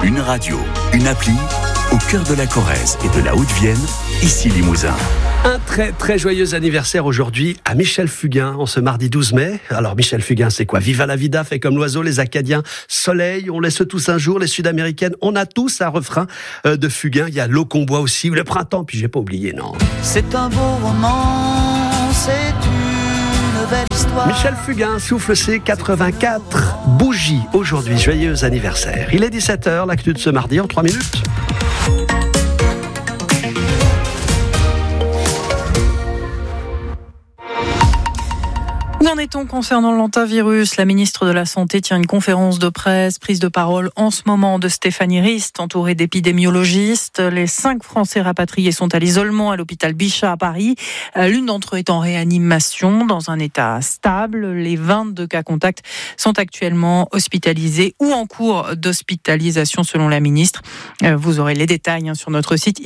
Une radio, une appli, au cœur de la Corrèze et de la Haute-Vienne, ici Limousin. Un très très joyeux anniversaire aujourd'hui à Michel Fugain, en ce mardi 12 mai. Alors Michel Fugain, c'est quoi? Viva la vida, fait comme l'oiseau, les Acadiens, soleil, on laisse tous un jour, les Sud-Américaines, on a tous un refrain de Fugain. Il y a l'eau qu'on boit aussi, le printemps, puis j'ai pas oublié, non. C'est un beau roman, c'est une belle histoire. Michel Fugain souffle ses 84 bougies aujourd'hui, joyeux anniversaire. Il est 17h, l'actu de ce mardi en 3 minutes. Où en est-on concernant l'hantavirus? La ministre de la Santé tient une conférence de presse, prise de parole en ce moment de Stéphanie Rist, entourée d'épidémiologistes. Les 5 Français rapatriés sont à l'isolement à l'hôpital Bichat à Paris. L'une d'entre eux est en réanimation, dans un état stable. Les 22 cas contacts sont actuellement hospitalisés ou en cours d'hospitalisation selon la ministre. Vous aurez les détails sur notre site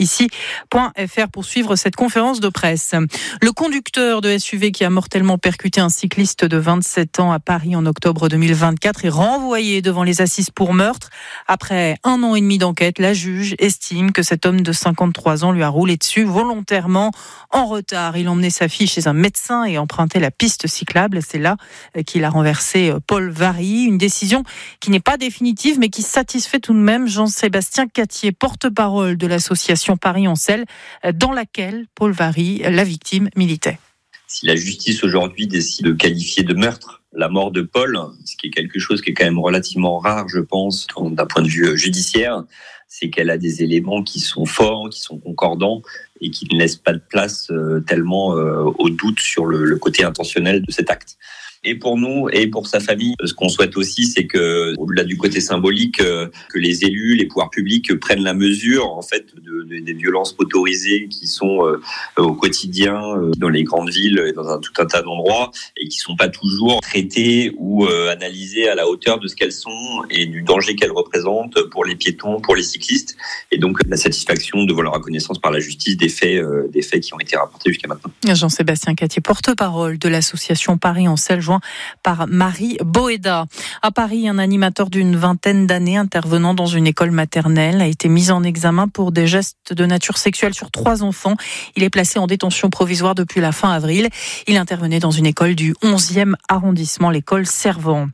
ici.fr pour suivre cette conférence de presse. Le conducteur de SUV qui a mortellement percuté un cycliste de 27 ans à Paris en octobre 2024 est renvoyé devant les assises pour meurtre. Après 1 an et demi d'enquête, la juge estime que cet homme de 53 ans lui a roulé dessus volontairement en retard. Il emmenait sa fille chez un médecin et empruntait la piste cyclable. C'est là qu'il a renversé Paul Vary. Une décision qui n'est pas définitive mais qui satisfait tout de même Jean-Sébastien Cattier, porte-parole de l'association Paris-en-Selle, dans laquelle Paul Vary, la victime, militait. Si la justice aujourd'hui décide de qualifier de meurtre la mort de Paul, ce qui est quelque chose qui est quand même relativement rare, je pense, d'un point de vue judiciaire, c'est qu'elle a des éléments qui sont forts, qui sont concordants et qui ne laissent pas de place tellement au doute sur le côté intentionnel de cet acte. Et pour nous et pour sa famille, ce qu'on souhaite aussi, c'est que, au-delà du côté symbolique, que les élus, les pouvoirs publics prennent la mesure, en fait, des violences motorisées qui sont au quotidien dans les grandes villes et dans tout un tas d'endroits et qui sont pas toujours traitées ou analysées à la hauteur de ce qu'elles sont et du danger qu'elles représentent pour les piétons, pour les cyclistes. Et donc, la satisfaction de voir la reconnaissance par la justice des faits qui ont été rapportés jusqu'à maintenant. Jean-Sébastien Cattier, porte-parole de l'association Paris-en-Selle, joint par Marie Boéda. À Paris, un animateur d'une vingtaine d'années intervenant dans une école maternelle a été mis en examen pour des gestes de nature sexuelle sur 3 enfants. Il est placé en détention provisoire depuis la fin avril. Il intervenait dans une école du 11e arrondissement, l'école Servan.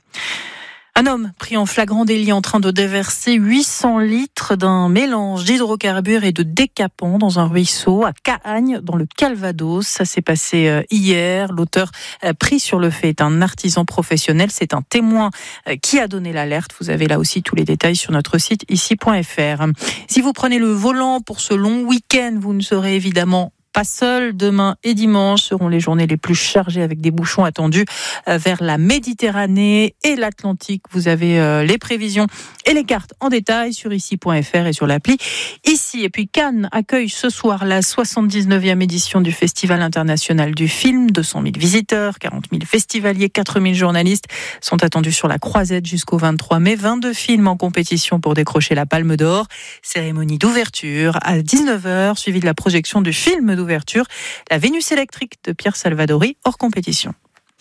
Un homme pris en flagrant délit en train de déverser 800 litres d'un mélange d'hydrocarbures et de décapant dans un ruisseau à Cahagnes, dans le Calvados. Ça s'est passé hier. L'auteur pris sur le fait est un artisan professionnel. C'est un témoin qui a donné l'alerte. Vous avez là aussi tous les détails sur notre site ici.fr. Si vous prenez le volant pour ce long week-end, vous ne serez évidemment pas seul. Demain et dimanche seront les journées les plus chargées avec des bouchons attendus vers la Méditerranée et l'Atlantique. Vous avez les prévisions et les cartes en détail sur ici.fr et sur l'appli Ici. Et puis Cannes accueille ce soir la 79e édition du Festival international du film. 200 000 visiteurs, 40 000 festivaliers, 4 000 journalistes sont attendus sur la croisette jusqu'au 23 mai. 22 films en compétition pour décrocher la Palme d'Or. Cérémonie d'ouverture à 19h, suivie de la projection du film d'ouverture, La Vénus électrique de Pierre Salvadori, hors compétition.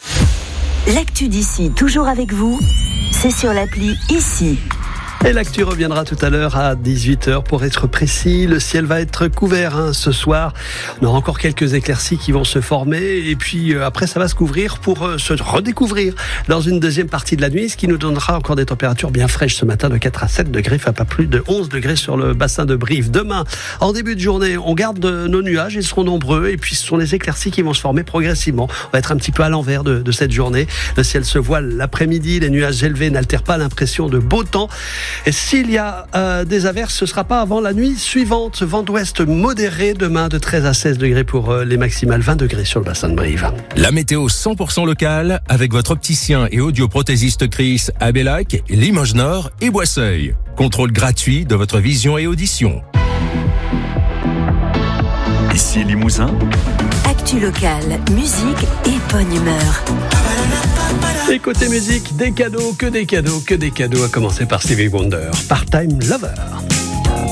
L'actu d'ici, toujours avec vous, c'est sur l'appli Ici. Et l'actu reviendra tout à l'heure à 18h pour être précis. Le ciel va être couvert ce soir. On aura encore quelques éclaircies qui vont se former et puis après ça va se couvrir pour se redécouvrir dans une deuxième partie de la nuit, ce qui nous donnera encore des températures bien fraîches ce matin de 4 à 7 degrés, enfin pas plus de 11 degrés sur le bassin de Brive. Demain, en début de journée, on garde nos nuages, ils seront nombreux et puis ce sont les éclaircies qui vont se former progressivement. On va être un petit peu à l'envers de cette journée. Le ciel se voile l'après-midi, les nuages élevés n'altèrent pas l'impression de beau temps. Et s'il y a des averses, ce ne sera pas avant la nuit suivante. Vent d'ouest modéré demain de 13 à 16 degrés pour les maximales, 20 degrés sur le bassin de Brive. La météo 100% locale avec votre opticien et audioprothésiste Chris à Bellac, Limoges Nord et Boisseuil. Contrôle gratuit de votre vision et audition. Ici Limousin. Actu locale, musique et bonne humeur. Et côté musique, des cadeaux, que des cadeaux, que des cadeaux, à commencer par Stevie Wonder, Part-Time Lover.